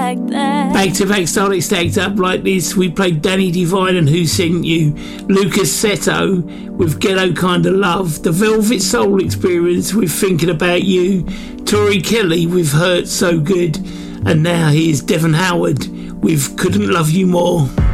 like that. Back to back started stacked up like this. We played Danny Devine and Who Sent You, Lucas Seto with Ghetto Kinda Love, The Velvet Soul Experience with Thinking About You, Tori Kelly with Hurt So Good, and now here's Devon Howard with Couldn't Love You More.